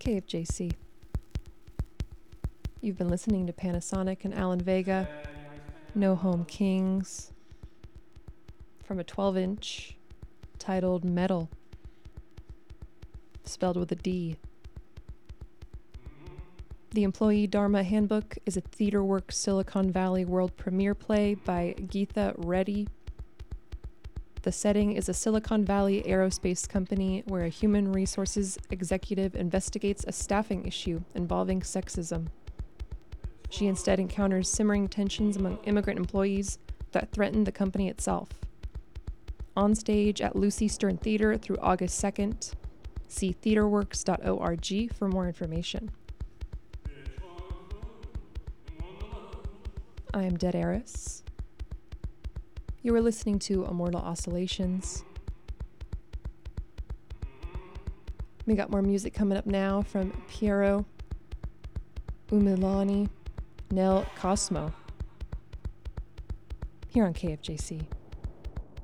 KFJC. You've been listening to Panasonic and Alan Vega, No Home Kings, from a 12-inch titled Metal, spelled with a D. The Employee Dharma Handbook is a TheaterWorks Silicon Valley world premiere play by Geetha Reddy. The setting is a Silicon Valley aerospace company where a human resources executive investigates a staffing issue involving sexism. She instead encounters simmering tensions among immigrant employees that threaten the company itself. On stage at Lucy Stern Theater through August 2nd. See theaterworks.org for more information. I am Dead Eris. You are listening to Immortal Oscillations. We got more music coming up now from Piero Umilani, Nel Cosmo, here on KFJC.